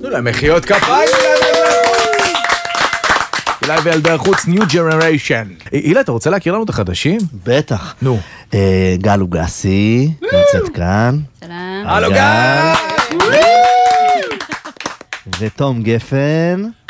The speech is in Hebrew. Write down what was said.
תנו להם מחיאות כפיים. אילי וילדי החוץ, New Generation. אילה, אתה רוצה להכיר לנו את החדשים? בטח. נו. גל אוגסי, נמצאת כאן. שלום. הלו גל! ותום גפן.